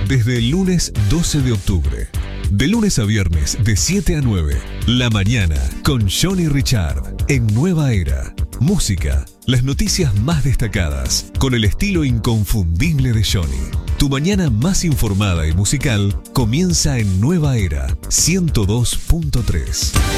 desde el lunes 12 de octubre. De lunes a viernes, de 7 a 9. La mañana, con Johnny Richard, en Nueva Era. Música, las noticias más destacadas, con el estilo inconfundible de Johnny. Tu mañana más informada y musical comienza en Nueva Era 102.3.